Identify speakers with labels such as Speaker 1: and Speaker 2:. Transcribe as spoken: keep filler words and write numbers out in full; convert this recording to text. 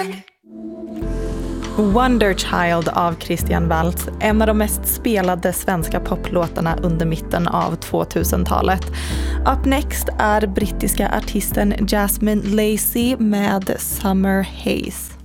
Speaker 1: Wonder Child av Christian Waltz, en av de mest spelade svenska poplåtarna under mitten av tvåtusentalet. Up next är brittiska artisten Jasmine Lacey med Summer Haze.